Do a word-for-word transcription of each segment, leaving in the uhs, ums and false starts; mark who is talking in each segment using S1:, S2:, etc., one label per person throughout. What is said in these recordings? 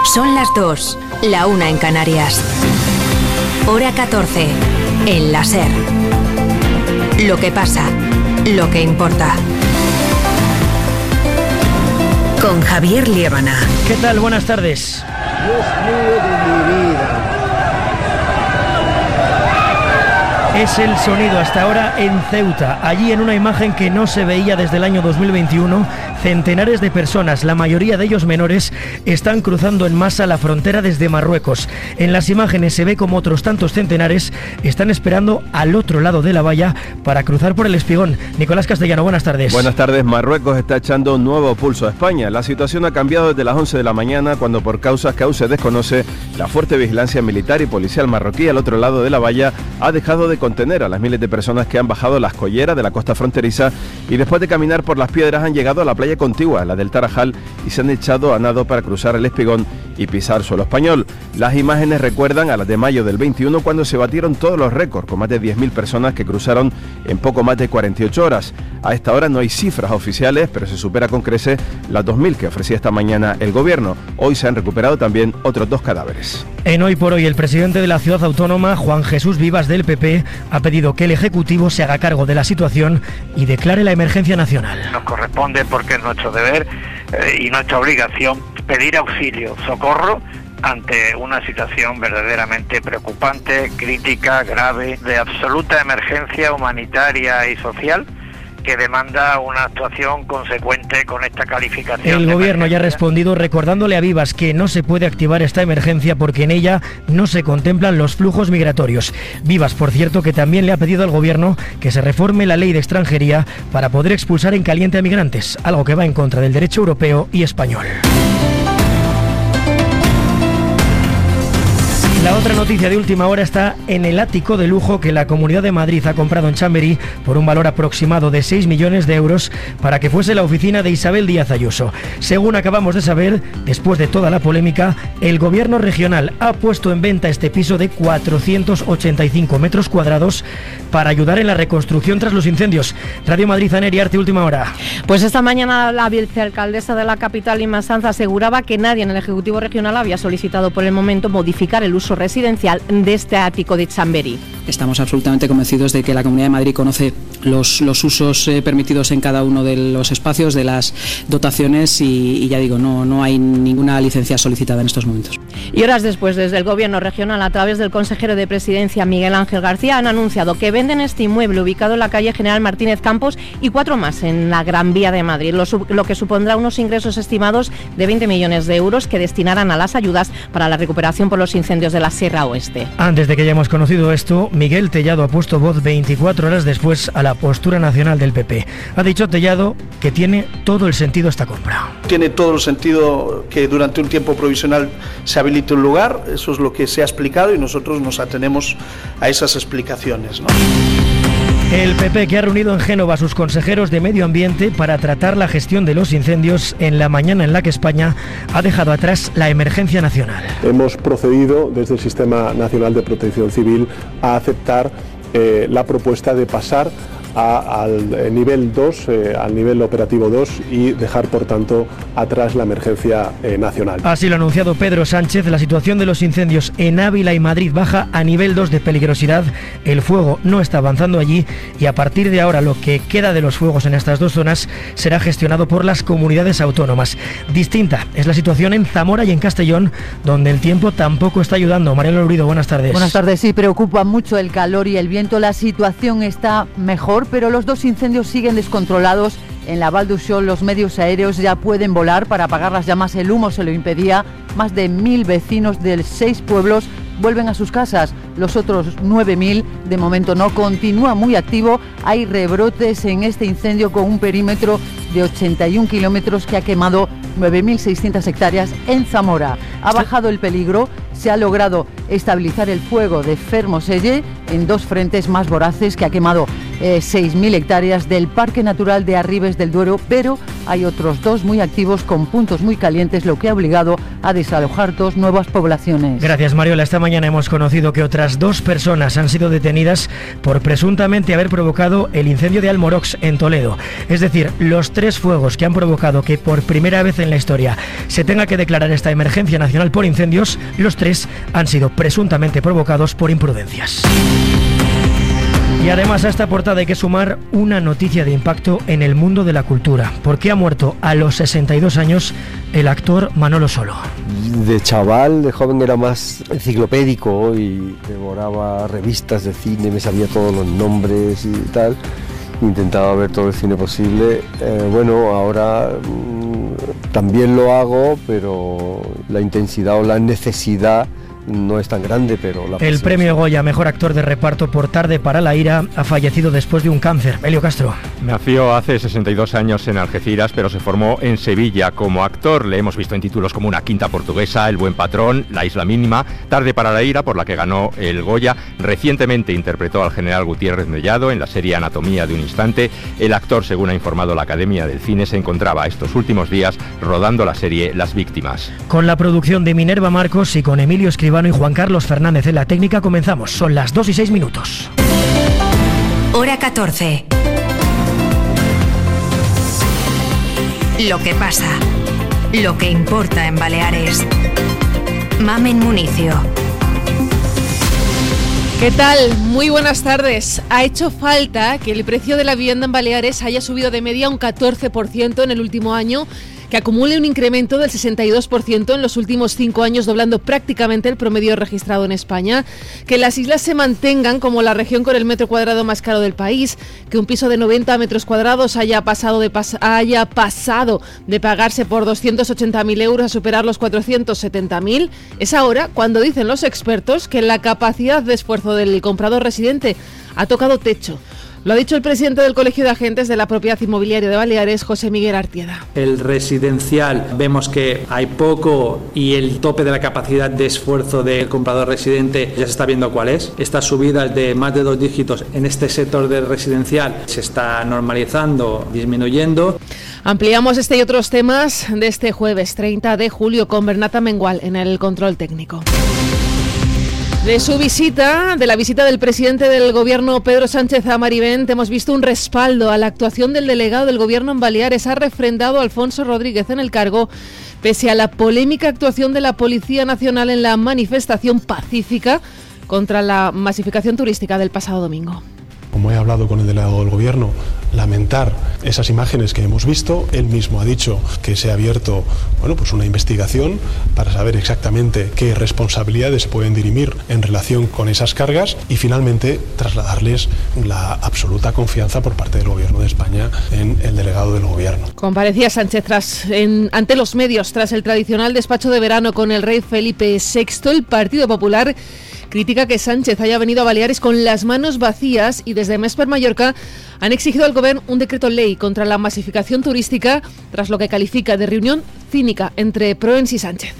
S1: Son las dos, la una en Canarias. Hora catorce, en la SER. Lo que pasa, lo que importa. Con Javier Liébana.
S2: ¿Qué tal? Buenas tardes.
S3: Dios mío de mi vida.
S2: Es el sonido hasta ahora en Ceuta. Allí, en una imagen que no se veía desde el año dos mil veintiuno, centenares de personas, la mayoría de ellos menores, están cruzando en masa la frontera desde Marruecos. En las imágenes se ve como otros tantos centenares están esperando al otro lado de la valla para cruzar por el Espigón. Nicolás Castellano, buenas tardes.
S4: Buenas tardes. Marruecos está echando un nuevo pulso a España. La situación ha cambiado desde las once de la mañana, cuando por causas que aún se desconoce, la fuerte vigilancia militar y policial marroquí al otro lado de la valla ha dejado de contener a las miles de personas que han bajado las colleras de la costa fronteriza y después de caminar por las piedras han llegado a la playa contigua, la del Tarajal, y se han echado a nado para cruzar el Espigón y pisar suelo español. Las imágenes recuerdan a las de mayo del veintiuno, cuando se batieron todos los récords, con más de diez mil personas que cruzaron en poco más de cuarenta y ocho horas. A esta hora no hay cifras oficiales, pero se supera con creces las dos mil que ofrecía esta mañana el gobierno. Hoy se han recuperado también otros dos cadáveres.
S2: En Hoy por Hoy, el presidente de la ciudad autónoma, Juan Jesús Vivas, del P P, ha pedido que el Ejecutivo se haga cargo de la situación y declare la emergencia nacional.
S5: Nos corresponde, porque es nuestro deber eh, y nuestra obligación, pedir auxilio, socorro ante una situación verdaderamente preocupante, crítica, grave, de absoluta emergencia humanitaria y social, que demanda una actuación consecuente con esta calificación.
S2: El gobierno ya ha respondido recordándole a Vivas que no se puede activar esta emergencia porque en ella no se contemplan los flujos migratorios. Vivas, por cierto, que también le ha pedido al gobierno que se reforme la ley de extranjería para poder expulsar en caliente a migrantes, algo que va en contra del derecho europeo y español. La otra noticia de última hora está en el ático de lujo que la Comunidad de Madrid ha comprado en Chamberí por un valor aproximado de seis millones de euros para que fuese la oficina de Isabel Díaz Ayuso. Según acabamos de saber, después de toda la polémica, el gobierno regional ha puesto en venta este piso de cuatrocientos ochenta y cinco metros cuadrados para ayudar en la reconstrucción tras los incendios. Radio Madrid, Aner Arte, última hora.
S6: Pues esta mañana la vicealcaldesa de la capital, Inma Sanz, aseguraba que nadie en el Ejecutivo Regional había solicitado por el momento modificar el uso residencial de este ático de Chamberí.
S7: Estamos absolutamente convencidos de que la Comunidad de Madrid conoce los, los usos eh, permitidos en cada uno de los espacios, de las dotaciones y, y ya digo, no, no hay ninguna licencia solicitada en estos momentos.
S6: Y horas después, desde el Gobierno regional, a través del consejero de Presidencia, Miguel Ángel García, han anunciado que venden este inmueble ubicado en la calle General Martínez Campos y cuatro más en la Gran Vía de Madrid, lo, lo que supondrá unos ingresos estimados de veinte millones de euros que destinarán a las ayudas para la recuperación por los incendios de la Sierra Oeste.
S2: Antes de que hayamos conocido esto, Miguel Tellado ha puesto voz veinticuatro horas después a la postura nacional del P P. Ha dicho Tellado que tiene todo el sentido esta compra.
S8: Tiene todo el sentido que durante un tiempo provisional se habilite un lugar, eso es lo que se ha explicado y nosotros nos atenemos a esas explicaciones, ¿no?
S2: El P P, que ha reunido en Génova a sus consejeros de Medio Ambiente para tratar la gestión de los incendios en la mañana en la que España ha dejado atrás la emergencia nacional.
S9: Hemos procedido desde el Sistema Nacional de Protección Civil a aceptar eh, la propuesta de pasar A, al nivel dos, eh, al nivel operativo dos y dejar por tanto atrás la emergencia eh, nacional.
S2: Así lo ha anunciado Pedro Sánchez. La situación de los incendios en Ávila y Madrid baja a nivel dos de peligrosidad. El fuego no está avanzando allí y a partir de ahora lo que queda de los fuegos en estas dos zonas será gestionado por las comunidades autónomas. Distinta es la situación en Zamora y en Castellón, donde el tiempo tampoco está ayudando. Mariano Lurido, buenas tardes.
S10: Buenas tardes. Sí, preocupa mucho el calor y el viento. La situación está mejor, pero los dos incendios siguen descontrolados. En la Val d'Uixó los medios aéreos ya pueden volar para apagar las llamas. El humo se lo impedía. Más de mil vecinos de seis pueblos vuelven a sus casas. Los otros nueve mil de momento no. Continúa muy activo. Hay rebrotes en este incendio con un perímetro de ochenta y un kilómetros que ha quemado nueve mil seiscientas hectáreas en Zamora. Ha bajado el peligro. Se ha logrado estabilizar el fuego de Fermoselle en dos frentes más voraces que ha quemado eh, seis mil hectáreas del Parque Natural de Arribes del Duero, pero hay otros dos muy activos con puntos muy calientes, lo que ha obligado a desalojar dos nuevas poblaciones.
S2: Gracias, Mariola. Esta mañana hemos conocido que otras dos personas han sido detenidas por presuntamente haber provocado el incendio de Almorox en Toledo. Es decir, los tres fuegos que han provocado que por primera vez en la historia se tenga que declarar esta emergencia nacional por incendios, los tres han sido presuntamente provocados por imprudencias. Y además a esta portada hay que sumar una noticia de impacto en el mundo de la cultura, porque ha muerto a los sesenta y dos años el actor Manolo Solo.
S11: De chaval, de joven era más enciclopédico y devoraba revistas de cine, me sabía todos los nombres y tal. Intentaba ver todo el cine posible. Eh, bueno, ahora mmm, también lo hago, pero la intensidad o la necesidad no es tan grande, pero la
S2: El premio Goya Mejor Actor de Reparto por Tarde para la ira ha fallecido después de un cáncer. Elio Castro.
S12: Nació hace sesenta y dos años en Algeciras, pero se formó en Sevilla como actor. Le hemos visto en títulos como Una quinta portuguesa, El buen patrón, La isla mínima, Tarde para la ira, por la que ganó el Goya. Recientemente interpretó al general Gutiérrez Mellado en la serie Anatomía de un instante. El actor, según ha informado la Academia del Cine, se encontraba estos últimos días rodando la serie Las víctimas.
S2: Con la producción de Minerva Marcos y con Emilio Escribano y Juan Carlos Fernández en la técnica comenzamos. Son las dos y seis minutos.
S1: Hora catorce. Lo que pasa, lo que importa en Baleares. Mamen Municio.
S13: ¿Qué tal? Muy buenas tardes. Ha hecho falta que el precio de la vivienda en Baleares haya subido de media un catorce por ciento en el último año, que acumule un incremento del sesenta y dos por ciento en los últimos cinco años, doblando prácticamente el promedio registrado en España, que las islas se mantengan como la región con el metro cuadrado más caro del país, que un piso de noventa metros cuadrados haya pasado de, pas- haya pasado de pagarse por doscientos ochenta mil euros a superar los cuatrocientos setenta mil. Es ahora cuando dicen los expertos que la capacidad de esfuerzo del comprador residente ha tocado techo. Lo ha dicho el presidente del Colegio de Agentes de la Propiedad Inmobiliaria de Baleares, José Miguel Artieda.
S14: El residencial vemos que hay poco y el tope de la capacidad de esfuerzo del comprador residente ya se está viendo cuál es. Estas subidas de más de dos dígitos en este sector del residencial se está normalizando, disminuyendo.
S13: Ampliamos este y otros temas de este jueves treinta de julio con Bernata Mengual en el control técnico. De su visita, de la visita del presidente del Gobierno, Pedro Sánchez, a Marivent, hemos visto un respaldo a la actuación del delegado del Gobierno en Baleares. Ha refrendado Alfonso Rodríguez en el cargo, pese a la polémica actuación de la Policía Nacional en la manifestación pacífica contra la masificación turística del pasado domingo.
S9: Como he hablado con el delegado del Gobierno, lamentar esas imágenes que hemos visto. Él mismo ha dicho que se ha abierto bueno, pues una investigación para saber exactamente qué responsabilidades se pueden dirimir en relación con esas cargas y finalmente trasladarles la absoluta confianza por parte del Gobierno de España en el delegado del Gobierno.
S13: Comparecía Sánchez tras, en, ante los medios tras el tradicional despacho de verano con el rey Felipe sexto. El Partido Popular critica que Sánchez haya venido a Baleares con las manos vacías y desde Mesper Mallorca han exigido al Gobierno un decreto ley contra la masificación turística tras lo que califica de reunión cínica entre Proens y Sánchez.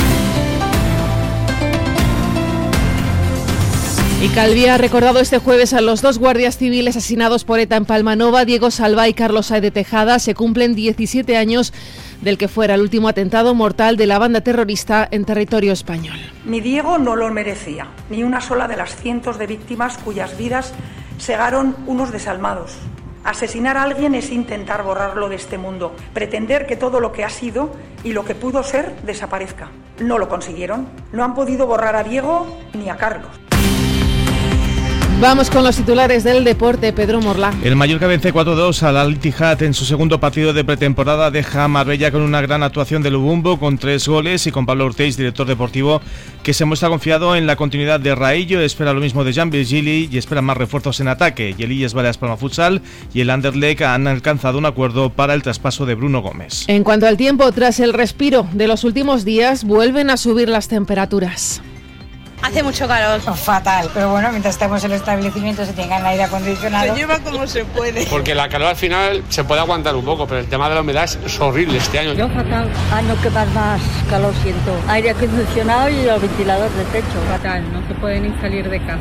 S13: Y Calvi ha recordado este jueves a los dos guardias civiles asesinados por ETA en Palmanova, Diego Salva y Carlos Saez de Tejada. Se cumplen diecisiete años del que fuera el último atentado mortal de la banda terrorista en territorio español.
S15: Mi Diego no lo merecía, ni una sola de las cientos de víctimas cuyas vidas segaron unos desalmados. Asesinar a alguien es intentar borrarlo de este mundo, pretender que todo lo que ha sido y lo que pudo ser desaparezca. No lo consiguieron, no han podido borrar a Diego ni a Carlos.
S13: Vamos con los titulares del deporte, Pedro Morlá.
S16: El Mallorca vence cuatro dos al Al-Ittihad en su segundo partido de pretemporada. Deja a Marbella con una gran actuación de Lubumbo con tres goles y con Pablo Ortiz, director deportivo, que se muestra confiado en la continuidad de Raillo. Espera lo mismo de Jan Virgili y espera más refuerzos en ataque. Y el Illes Balears Palma Futsal y el Anderlecht han alcanzado un acuerdo para el traspaso de Bruno Gómez.
S13: En cuanto al tiempo, tras el respiro de los últimos días, vuelven a subir las temperaturas.
S17: Hace mucho calor.
S18: Oh, fatal, pero bueno, mientras estemos en el establecimiento se tengan aire acondicionado.
S17: Se lleva como se puede.
S19: Porque la calor al final se puede aguantar un poco, pero el tema de la humedad es horrible este año.
S18: Yo fatal. Ah, no, que más, más calor siento. Aire acondicionado y el ventilador de techo.
S17: Fatal, no se puede ni salir de casa.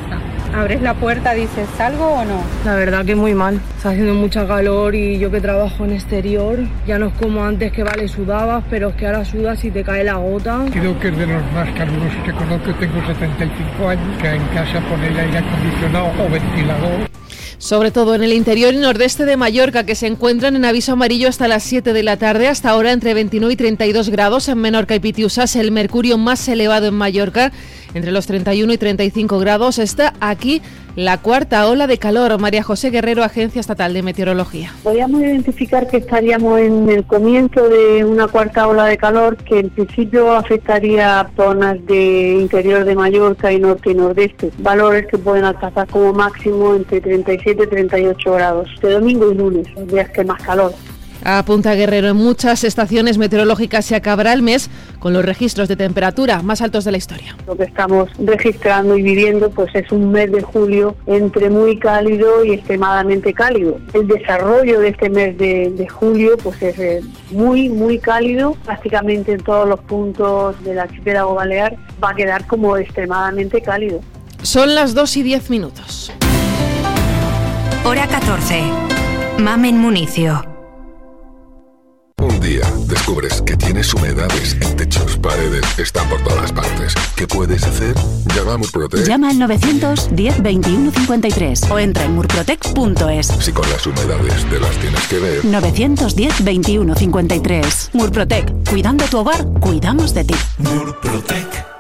S20: Abres la puerta, dices, ¿salgo o no?
S21: La verdad que muy mal. Está haciendo mucha calor y yo que trabajo en exterior, ya no es como antes que vale sudabas, pero es que ahora sudas y te cae la gota.
S22: Creo que es de los más calurosos que conozco. Tengo setenta y cinco años, que en casa poner aire acondicionado o ventilador.
S13: Sobre todo en el interior y nordeste de Mallorca, que se encuentran en aviso amarillo hasta las siete de la tarde, hasta ahora entre veintinueve y treinta y dos grados. En Menorca y Pitiusas, el mercurio más elevado en Mallorca, entre los treinta y uno y treinta y cinco grados. Está aquí la cuarta ola de calor. María José Guerrero, Agencia Estatal de Meteorología.
S23: Podríamos identificar que estaríamos en el comienzo de una cuarta ola de calor que en principio afectaría a zonas de interior de Mallorca y norte y nordeste. Valores que pueden alcanzar como máximo entre treinta y siete y treinta y ocho grados. De domingo y lunes, los días que más calor.
S13: Apunta Guerrero, en muchas estaciones meteorológicas se acabará el mes con los registros de temperatura más altos de la historia.
S23: Lo que estamos registrando y viviendo pues es un mes de julio entre muy cálido y extremadamente cálido. El desarrollo de este mes de, de julio pues es eh, muy, muy cálido. Prácticamente en todos los puntos del archipiélago balear va a quedar como extremadamente cálido.
S13: Son las dos y diez minutos.
S1: Hora catorce. Mamen Municio.
S24: Un día descubres que tienes humedades en techos, paredes, están por todas partes. ¿Qué puedes hacer? Llama a Murprotec.
S25: Llama al novecientos diez veintiuno cincuenta y tres o entra en murprotec punto es.
S24: Si con las humedades te las tienes que ver.
S25: novecientos diez veintiuno cincuenta y tres. Murprotec. Cuidando tu hogar, cuidamos de ti.
S24: Murprotec.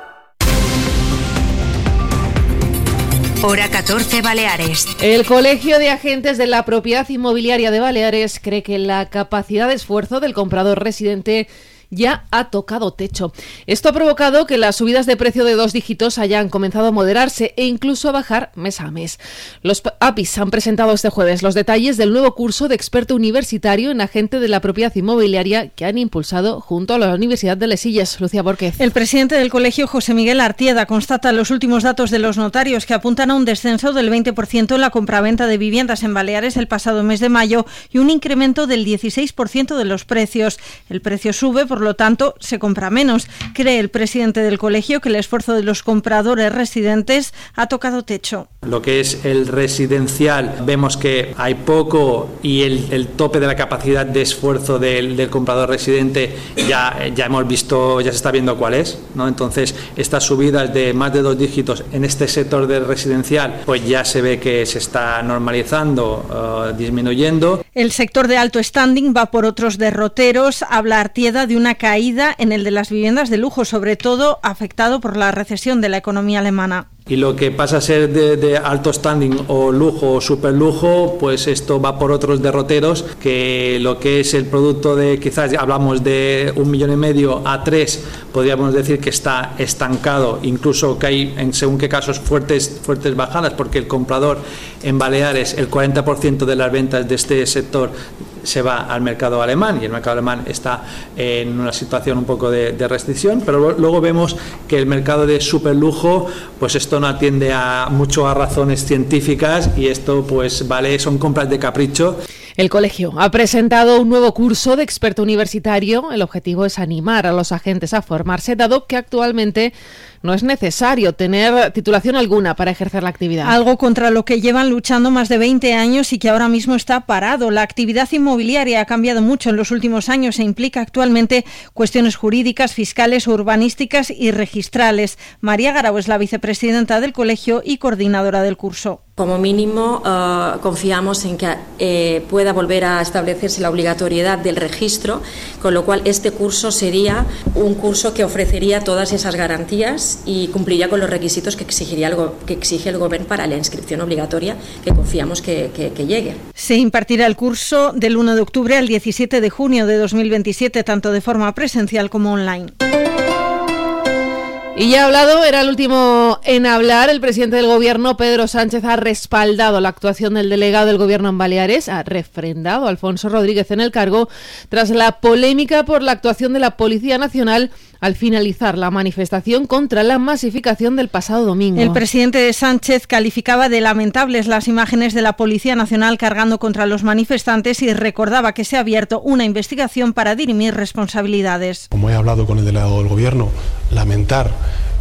S1: Hora catorce, Baleares.
S13: El Colegio de Agentes de la Propiedad Inmobiliaria de Baleares cree que la capacidad de esfuerzo del comprador residente ya ha tocado techo. Esto ha provocado que las subidas de precio de dos dígitos hayan comenzado a moderarse e incluso a bajar mes a mes. Los A P Is han presentado este jueves los detalles del nuevo curso de experto universitario en agente de la propiedad inmobiliaria que han impulsado junto a la Universidad de Les Illes. Lucía Borquez.
S26: El presidente del colegio, José Miguel Artieda, constata los últimos datos de los notarios que apuntan a un descenso del veinte por ciento en la compraventa de viviendas en Baleares el pasado mes de mayo y un incremento del dieciséis por ciento de los precios. El precio sube, por lo tanto, se compra menos. Cree el presidente del colegio que el esfuerzo de los compradores residentes ha tocado techo.
S14: Lo que es el residencial, vemos que hay poco y el, el tope de la capacidad de esfuerzo del, del comprador residente ya, ya hemos visto, ya se está viendo cuál es, ¿no? Entonces, estas subidas de más de dos dígitos en este sector del residencial, pues ya se ve que se está normalizando, uh, disminuyendo.
S26: El sector de alto standing va por otros derroteros. Habla Artieda de una caída en el de las viviendas de lujo, sobre todo afectado por la recesión de la economía alemana.
S14: Y lo que pasa a ser de, de alto standing o lujo o superlujo, pues esto va por otros derroteros, que lo que es el producto de, quizás hablamos de un millón y medio a tres, podríamos decir que está estancado, incluso que hay en según qué casos fuertes, fuertes bajadas, porque el comprador en Baleares, el cuarenta por ciento de las ventas de este sector se va al mercado alemán y el mercado alemán está en una situación un poco de, de restricción, pero luego vemos que el mercado de superlujo, pues esto no atiende a mucho a razones científicas y esto pues vale, son compras de capricho.
S13: El colegio ha presentado un nuevo curso de experto universitario. El objetivo es animar a los agentes a formarse, dado que actualmente no es necesario tener titulación alguna para ejercer la actividad.
S26: Algo contra lo que llevan luchando más de veinte años y que ahora mismo está parado. La actividad inmobiliaria ha cambiado mucho en los últimos años e implica actualmente cuestiones jurídicas, fiscales, urbanísticas y registrales. María Garau es la vicepresidenta del colegio y coordinadora del curso.
S27: Como mínimo, uh, confiamos en que eh, pueda volver a establecerse la obligatoriedad del registro, con lo cual este curso sería un curso que ofrecería todas esas garantías y cumpliría con los requisitos que, exigiría el go- que exige el Gobierno para la inscripción obligatoria, que confiamos que, que, que llegue.
S26: Se impartirá el curso del uno de octubre al diecisiete de junio de dos mil veintisiete, tanto de forma presencial como online.
S13: Y ya ha hablado, era el último en hablar, el presidente del Gobierno, Pedro Sánchez, ha respaldado la actuación del delegado del Gobierno en Baleares, ha refrendado a Alfonso Rodríguez en el cargo tras la polémica por la actuación de la Policía Nacional al finalizar la manifestación contra la masificación del pasado domingo.
S26: El presidente Sánchez calificaba de lamentables las imágenes de la Policía Nacional cargando contra los manifestantes y recordaba que se ha abierto una investigación para dirimir responsabilidades.
S9: Como he hablado con el delegado del Gobierno, lamentar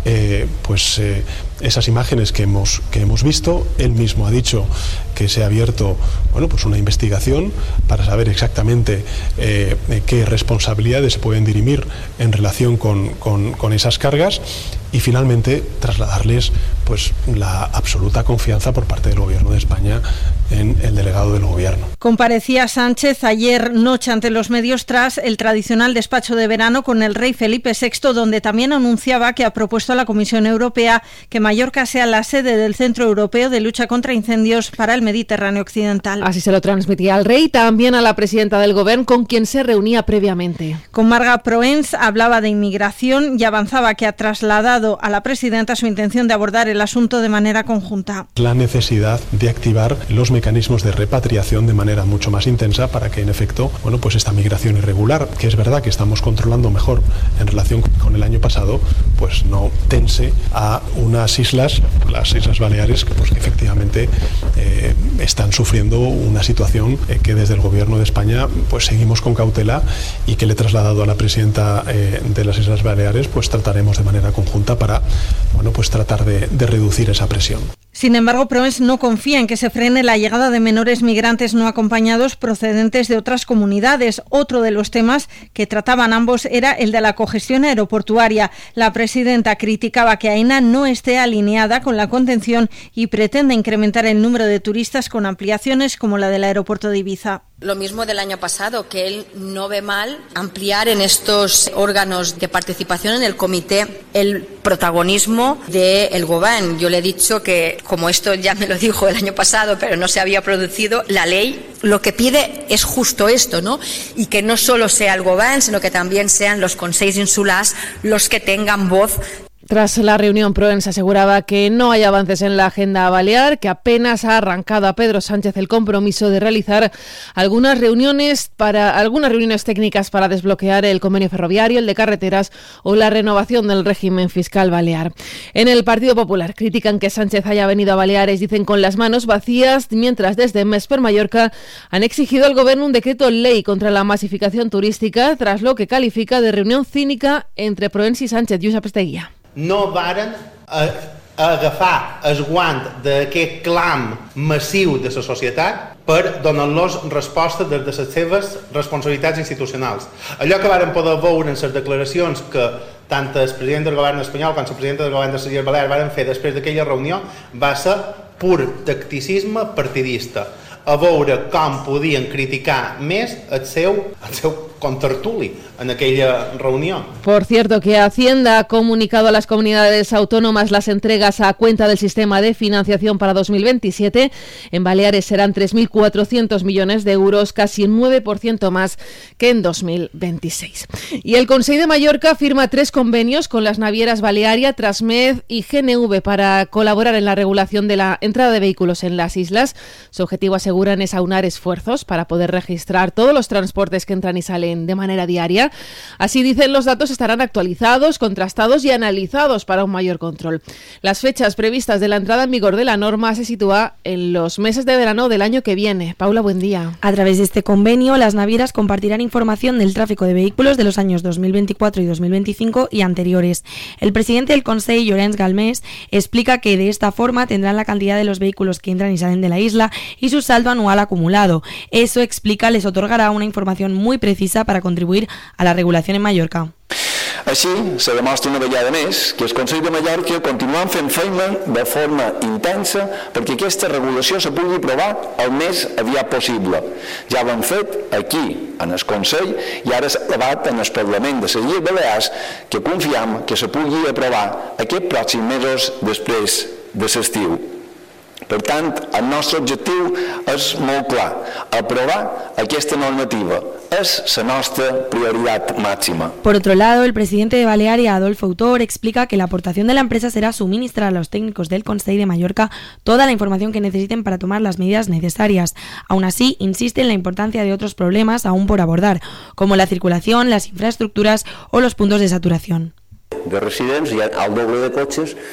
S9: eh, pues eh, esas imágenes que hemos, que hemos visto. Él mismo ha dicho que se ha abierto, bueno, pues una investigación para saber exactamente eh, qué responsabilidades se pueden dirimir en relación con, con, con esas cargas, y finalmente trasladarles pues la absoluta confianza por parte del Gobierno de España en el delegado del Gobierno.
S26: Comparecía Sánchez ayer noche ante los medios tras el tradicional despacho de verano con el rey Felipe sexto, donde también anunciaba que ha propuesto a la Comisión Europea que Mallorca sea la sede del Centro Europeo de Lucha contra Incendios para el Mediterráneo Occidental.
S13: Así se lo transmitía al rey, también a la presidenta del Gobierno, con quien se reunía previamente.
S26: Con Marga Proens hablaba de inmigración y avanzaba que ha trasladado a la presidenta su intención de abordar el asunto de manera conjunta.
S9: La necesidad de activar los mecanismos de repatriación de manera mucho más intensa para que, en efecto, bueno, pues esta migración irregular, que es verdad que estamos controlando mejor en relación con el año pasado, pues no tense a unas islas, las Islas Baleares, que pues que efectivamente eh, están sufriendo una situación eh, que desde el Gobierno de España pues seguimos con cautela, y que le he trasladado a la presidenta eh, de las Islas Baleares, pues trataremos de manera conjunta para, bueno, pues tratar de, de reducir esa presión.
S26: Sin embargo, Proens no confía en que se frene la llegada de menores migrantes no acompañados procedentes de otras comunidades. Otro de los temas que trataban ambos era el de la congestión aeroportuaria. La presidenta criticaba que AENA no esté alineada con la contención y pretende incrementar el número de turistas con ampliaciones como la del aeropuerto de Ibiza.
S27: Lo mismo del año pasado, que él no ve mal ampliar en estos órganos de participación en el comité el protagonismo del Gobierno. Yo le he dicho que, como esto ya me lo dijo el año pasado, pero no se había producido, la ley lo que pide es justo esto, ¿no? Y que no solo sea el Gobierno, sino que también sean los consells insulars los que tengan voz.
S13: Tras la reunión, Proens aseguraba que no hay avances en la agenda balear, que apenas ha arrancado a Pedro Sánchez el compromiso de realizar algunas reuniones para algunas reuniones técnicas para desbloquear el convenio ferroviario, el de carreteras o la renovación del régimen fiscal balear. En el Partido Popular critican que Sánchez haya venido a Baleares, dicen, con las manos vacías, mientras desde Mesper Mallorca han exigido al Gobierno un decreto ley contra la masificación turística, tras lo que califica de reunión cínica entre Proens i Sánchez. Josep Esteguía.
S3: No varen a, a agafar el guant d'aquest clam massiu de la societat per donar-los resposta des de les seves responsabilitats institucionals. Allò que varen poder veure en les declaracions que tant el president del govern espanyol com el president del govern de les Illes Balears varen fer després d'aquella reunió va ser pur tacticisme partidista, a veure com podien criticar més el seu, el seu contertuli en aquella reunión.
S13: Por cierto, que Hacienda ha comunicado a las comunidades autónomas las entregas a cuenta del sistema de financiación para dos mil veintisiete. En Baleares serán tres mil cuatrocientos millones de euros, casi un nueve por ciento más que en dos mil veintiséis. Y el Consell de Mallorca firma tres convenios con las navieras Balearia, Transmed y G N V para colaborar en la regulación de la entrada de vehículos en las islas. Su objetivo, aseguran, es aunar esfuerzos para poder registrar todos los transportes que entran y salen de manera diaria. Así, dicen, los datos estarán actualizados, contrastados y analizados para un mayor control. Las fechas previstas de la entrada en vigor de la norma se sitúa en los meses de verano del año que viene. Paula, buen día.
S4: A través de este convenio, las navieras compartirán información del tráfico de vehículos de los años dos mil veinticuatro y dos mil veinticinco y anteriores. El presidente del Consell, Llorenç Galmés, explica que de esta forma tendrán la cantidad de los vehículos que entran y salen de la isla y su saldo anual acumulado. Eso, explica, les otorgará una información muy precisa para contribuir a la regulación en Mallorca.
S5: Així, se demostra una vegada més que el Consell de Mallorca continua fent feina de forma intensa perquè aquesta regulació se pugui aprovar el més aviat possible. Ja ho hem fet aquí, en el Consell, i ara s'ha elevat en el Parlament de les Illes Balears, que confiem que se pugui aprovar aquests pròxims mesos després de l'estiu. Per tant, el nostre objectiu és molt clar, aprobar aquesta normativa. Es la nuestra prioridad máxima.
S4: Por otro lado, el presidente de Balearia, Adolfo Autor, explica que la aportación de la empresa será suministrar a los técnicos del Consell de Mallorca toda la información que necesiten para tomar las medidas necesarias. Aún así, insiste en la importancia de otros problemas aún por abordar, como la circulación, las infraestructuras o los puntos de saturación.
S6: De residents hi ha el doble de cotxes